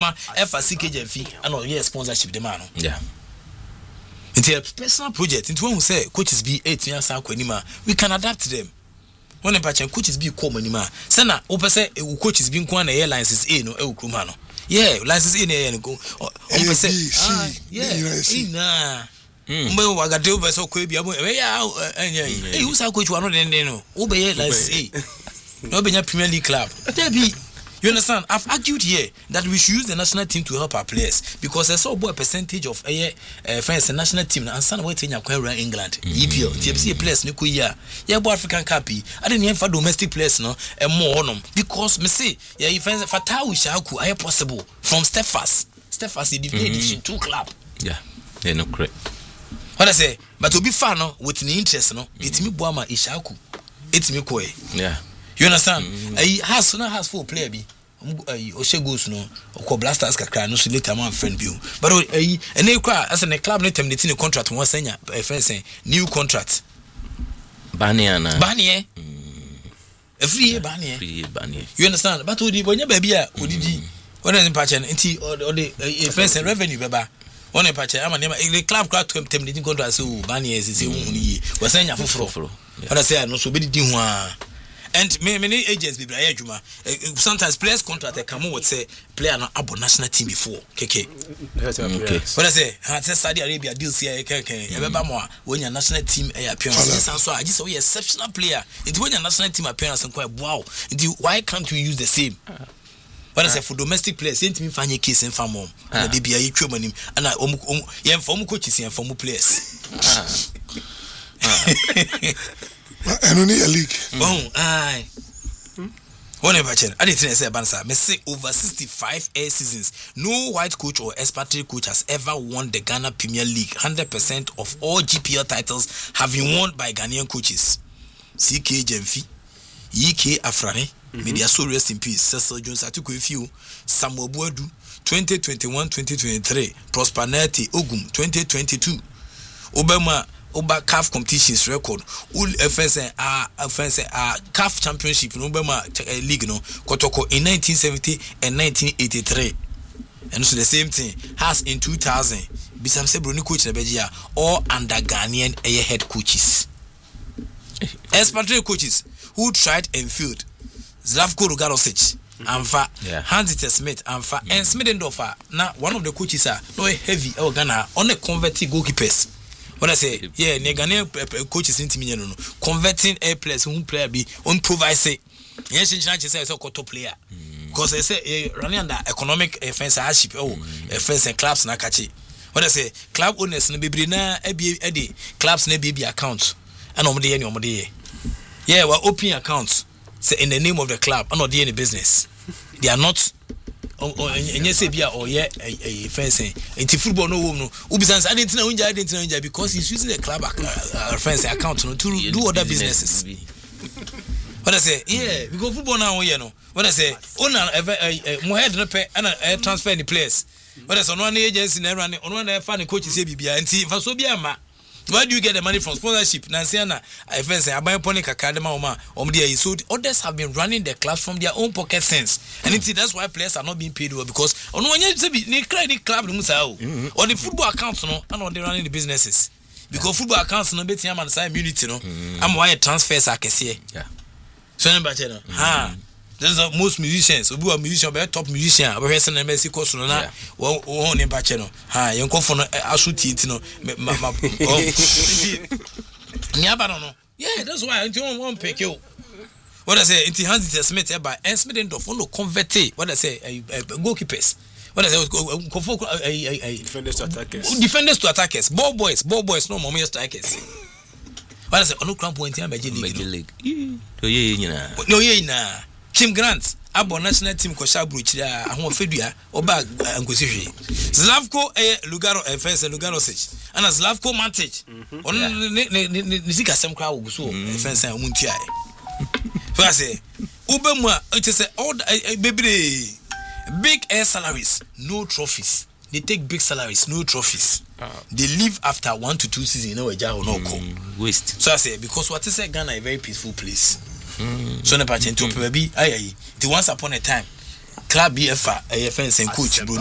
adwuma efa CKJ fee and all year sponsorship the man. Yeah. It's a personal project. Into one who say coaches be 8 years anima, we can adapt them. When a patch and coaches be common anima. Sana opese coaches being one airlines is no Kumano. Yeah, license in a go. Yeah, Mbo wagate ube so kwebi abo eh who say coach one no obey license no be Premier League club. Debi. You understand? I've argued here that we should use the national team to help our players because there's so a percentage of friends the national team and some way to around England. EPL, TFC players no kuya. Yeah, boy African Cup. I didn't even for domestic players no and more on them because me say yeah if Fatawu Shaku are possible from Steadfast the Division 2 club. Yeah, they no correct. What I say, but to be fair no with the interest no, it's me Boama Ishaku, it's me Kwe. Yeah. You understand? Has full player be. Oshegos no or Blasters kakra no so later man friend bi. But and they cry as a club no terminating the contract one senya saying new contract. Banier. Every year Banier. You understand? But odi bonya baby a odidi. When in patch and or the first revenue baba. One in patch am the club terminating contract so Banier is say we senya foforo. What I say no so be di ho. And many agents be sometimes players contract come would say player not abo national team before okay. What I say Saudi Arabia deals here remember more when your national team appearance so I just saw exceptional player it when your national team appearance and quite wow why can't we use the same what I say for domestic players ain't me find a case in farm and they be a money and I form coaches and form players and only a league. Aye. One question. I didn't say Bansa. Me say over 65 air seasons, no white coach or expatriate coach has ever won the Ghana Premier League. 100% of all GPL titles have been won by Ghanaian coaches. CK Jemfi, EK Afrani, Media so rest in peace. Cecil Jones Atuku Few, Samuel Boadu, 2021-2023, Prosper Nati Ogum, 2022, Obama. Oba CAF competitions record all CAF championship no Obama league no Kotoko in 1970 and 1983 and so the same thing has in 2000 Bisam Sebroni coach na Belgium all under Ghanaian head coaches expatriate coaches who tried and failed. Zlavko Rugarosic Amfa Hans-Dieter Smith Amfa and Smithendorfer now one of the coaches are no heavy Ghana on a converted goalkeepers. When I say, yeah, Ghanaian coaches in Timino, converting a players who player be improvise. Yes, in China, say, so top player. Because they say, running under economic offense, hardship, offense and clubs, na catchy. When I say, club owners, no be na, Eddie, clubs, no baby accounts, and omode. Yeah, we're opening accounts, say, in the name of the club, and not any business. They are not. And yes, or yeah, a fencing. Into football, no, Ubisans, I didn't know because he's using the club fencing account to do other businesses. What I say, yeah, we go football now, you know. What I say, more head and transfer the players. What I say, on one agency, on one funny coaches, and see if I so be a man. Where do you get the money from? Sponsorship. Nansiana, I fancy I buy Ponic Academy so others have been running the clubs from their own pocket sense. And that's why players are not being paid well because on one club or the football accounts no and on they running the businesses. Because football accounts no bet man side immunity no. I'm why transfers are kese. Yeah. So number there's most musicians. We are musicians, but top musician. We have some MSc course no na. One in bachelor. Ha, you come for no asuti no. No. Yeah, that's why until one pick you. What I say, until Hans-Dieter Smith by Smithendorf no convert. What I say, goalkeepers. What I say, defenders to attackers. Ball boys, no more strikers. What I say, no cramp point in Major League. No, yeah, Kim Grant, Abo national team Koshabruch, Ahon Fedua, Oba Angosisi. Zlavko Lugaro FS Lugarosic, and Zlavko Matic. On Nizika some crowd so fence and Muntia. So I say, Ubema, it is all baby big air salaries, no trophies. They take big salaries, no trophies. They leave after 1 to 2 seasons, no waste. So I say, because what is Ghana a very peaceful place. So na patient to be the once upon a time club BFA AFN and coach